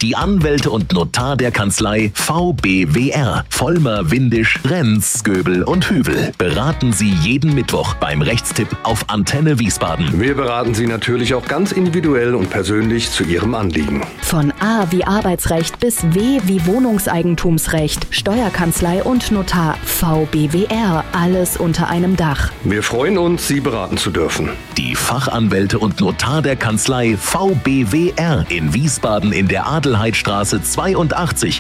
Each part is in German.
Die Anwälte und Notar der Kanzlei VBWR. Vollmer, Windisch, Renz, Göbel und Hüvel beraten Sie jeden Mittwoch beim Rechtstipp auf Antenne Wiesbaden. Wir beraten Sie natürlich auch ganz individuell und persönlich zu Ihrem Anliegen. Von A wie Arbeitsrecht bis W wie Wohnungseigentumsrecht, Steuerkanzlei und Notar. VBWR. Alles unter einem Dach. Wir freuen uns, Sie beraten zu dürfen. Die Fachanwälte und Notar der Kanzlei VBWR in Wiesbaden in der Adelheidstraße 82.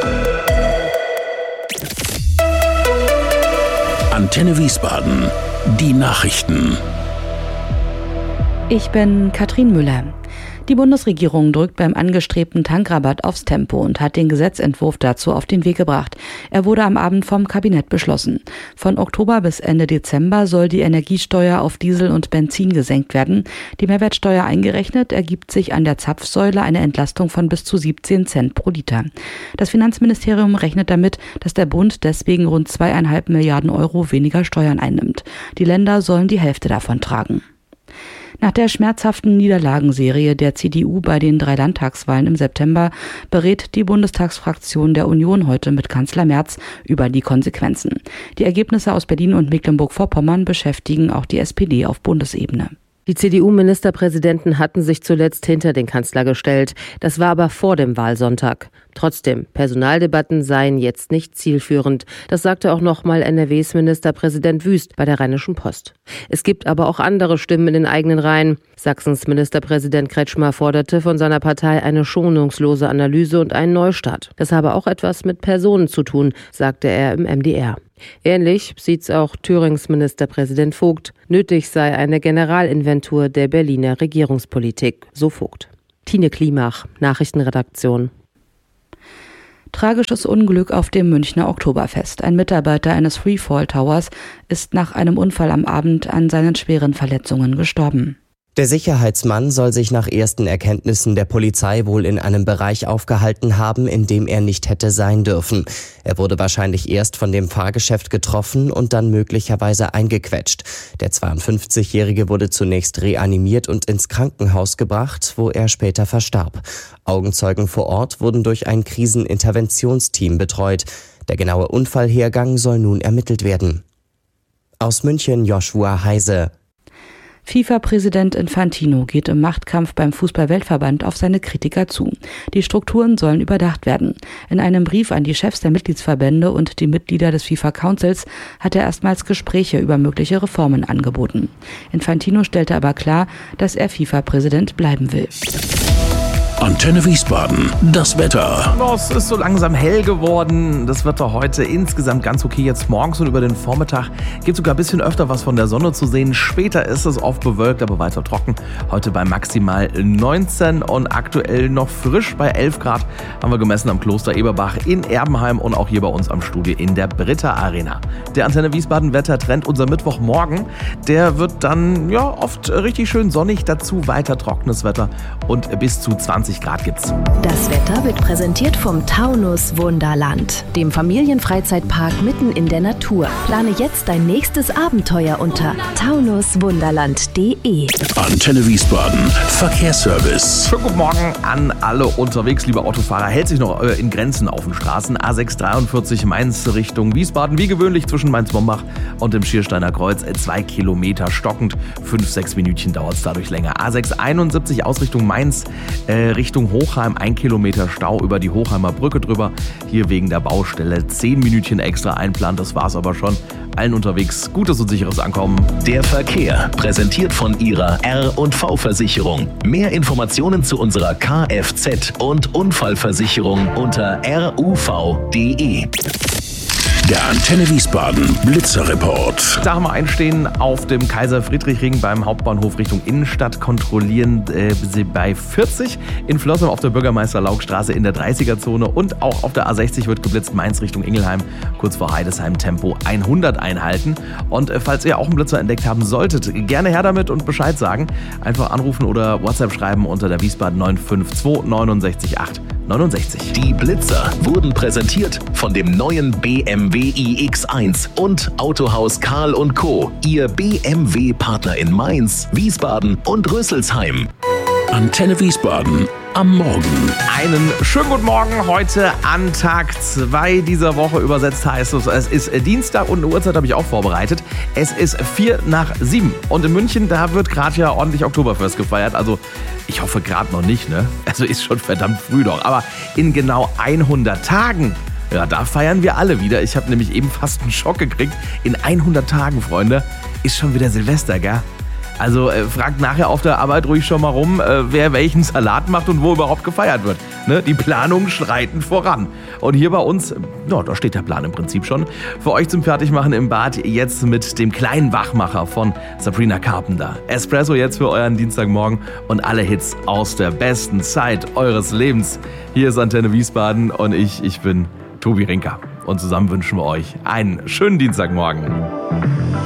Antenne Wiesbaden. Die Nachrichten. Ich bin Katrin Müller. Die Bundesregierung drückt beim angestrebten Tankrabatt aufs Tempo und hat den Gesetzentwurf dazu auf den Weg gebracht. Er wurde am Abend vom Kabinett beschlossen. Von Oktober bis Ende Dezember soll die Energiesteuer auf Diesel und Benzin gesenkt werden. Die Mehrwertsteuer eingerechnet ergibt sich an der Zapfsäule eine Entlastung von bis zu 17 Cent pro Liter. Das Finanzministerium rechnet damit, dass der Bund deswegen rund 2,5 Milliarden Euro weniger Steuern einnimmt. Die Länder sollen die Hälfte davon tragen. Nach der schmerzhaften Niederlagenserie der CDU bei den 3 Landtagswahlen im September berät die Bundestagsfraktion der Union heute mit Kanzler Merz über die Konsequenzen. Die Ergebnisse aus Berlin und Mecklenburg-Vorpommern beschäftigen auch die SPD auf Bundesebene. Die CDU-Ministerpräsidenten hatten sich zuletzt hinter den Kanzler gestellt. Das war aber vor dem Wahlsonntag. Trotzdem, Personaldebatten seien jetzt nicht zielführend. Das sagte auch nochmal NRWs Ministerpräsident Wüst bei der Rheinischen Post. Es gibt aber auch andere Stimmen in den eigenen Reihen. Sachsens Ministerpräsident Kretschmer forderte von seiner Partei eine schonungslose Analyse und einen Neustart. Das habe auch etwas mit Personen zu tun, sagte er im MDR. Ähnlich sieht's auch Thürings Ministerpräsident Vogt. Nötig sei eine Generalinventur der Berliner Regierungspolitik, so Vogt. Tine Klimach, Nachrichtenredaktion. Tragisches Unglück auf dem Münchner Oktoberfest. Ein Mitarbeiter eines Freefall Towers ist nach einem Unfall am Abend an seinen schweren Verletzungen gestorben. Der Sicherheitsmann soll sich nach ersten Erkenntnissen der Polizei wohl in einem Bereich aufgehalten haben, in dem er nicht hätte sein dürfen. Er wurde wahrscheinlich erst von dem Fahrgeschäft getroffen und dann möglicherweise eingequetscht. Der 52-Jährige wurde zunächst reanimiert und ins Krankenhaus gebracht, wo er später verstarb. Augenzeugen vor Ort wurden durch ein Kriseninterventionsteam betreut. Der genaue Unfallhergang soll nun ermittelt werden. Aus München Joshua Heise. FIFA-Präsident Infantino geht im Machtkampf beim Fußball-Weltverband auf seine Kritiker zu. Die Strukturen sollen überdacht werden. In einem Brief an die Chefs der Mitgliedsverbände und die Mitglieder des FIFA-Councils hat er erstmals Gespräche über mögliche Reformen angeboten. Infantino stellte aber klar, dass er FIFA-Präsident bleiben will. Antenne Wiesbaden, das Wetter. Es ist so langsam hell geworden. Das Wetter heute insgesamt ganz okay. Jetzt morgens und über den Vormittag gibt es sogar ein bisschen öfter was von der Sonne zu sehen. Später ist es oft bewölkt, aber weiter trocken. Heute bei maximal 19 und aktuell noch frisch bei 11 Grad haben wir gemessen am Kloster Eberbach in Erbenheim und auch hier bei uns am Studio in der Britta Arena. Der Antenne Wiesbaden Wettertrend, unser Mittwochmorgen, der wird dann oft richtig schön sonnig, dazu weiter trockenes Wetter und bis zu 20 Grad gibt's. Das Wetter wird präsentiert vom Taunus Wunderland, dem Familienfreizeitpark mitten in der Natur. Plane jetzt dein nächstes Abenteuer unter taunuswunderland.de. Antenne Wiesbaden, Verkehrsservice. Schönen guten Morgen an alle unterwegs, lieber Autofahrer. Hält sich noch in Grenzen auf den Straßen. A643 Mainz Richtung Wiesbaden. Wie gewöhnlich zwischen Mainz-Mombach und dem Schiersteiner Kreuz 2 Kilometer stockend. 5-6 Minütchen dauert es dadurch länger. A671 Ausrichtung Mainz Richtung Hochheim, 1 Kilometer Stau über die Hochheimer Brücke drüber. Hier wegen der Baustelle 10 Minütchen extra einplant. Das war's aber schon. Allen unterwegs gutes und sicheres Ankommen. Der Verkehr, präsentiert von Ihrer R&V-Versicherung. Mehr Informationen zu unserer Kfz- und Unfallversicherung unter ruv.de. Der Antenne Wiesbaden Blitzerreport. Da haben wir einstehen auf dem Kaiser-Friedrich-Ring beim Hauptbahnhof Richtung Innenstadt. Kontrollieren sie bei 40. In Flossum auf der Bürgermeister-Laug-Straße in der 30er-Zone. Und auch auf der A60 wird geblitzt, Mainz Richtung Ingelheim. Kurz vor Heidesheim Tempo 100 einhalten. Und falls ihr auch einen Blitzer entdeckt haben solltet, gerne her damit und Bescheid sagen. Einfach anrufen oder WhatsApp schreiben unter der Wiesbaden 952 69 8 69. Die Blitzer wurden präsentiert von dem neuen BMW iX1 und Autohaus Karl & Co. Ihr BMW-Partner in Mainz, Wiesbaden und Rüsselsheim. Antenne Wiesbaden am Morgen. Einen schönen guten Morgen heute an Tag 2 dieser Woche. Übersetzt heißt es ist Dienstag und eine Uhrzeit habe ich auch vorbereitet. Es ist 6:45 und in München, da wird gerade ja ordentlich Oktoberfest gefeiert. Also ich hoffe gerade noch nicht, ne? Also ist schon verdammt früh doch. Aber in genau 100 Tagen, ja, da feiern wir alle wieder. Ich habe nämlich eben fast einen Schock gekriegt. In 100 Tagen, Freunde, ist schon wieder Silvester, gell? Also fragt nachher auf der Arbeit ruhig schon mal rum, wer welchen Salat macht und wo überhaupt gefeiert wird. Ne? Die Planungen schreiten voran. Und hier bei uns, ja, da steht der Plan im Prinzip schon. Für euch zum Fertigmachen im Bad jetzt mit dem kleinen Wachmacher von Sabrina Carpenter. Espresso jetzt für euren Dienstagmorgen und alle Hits aus der besten Zeit eures Lebens. Hier ist Antenne Wiesbaden und ich bin Tobi Rinker. Und zusammen wünschen wir euch einen schönen Dienstagmorgen.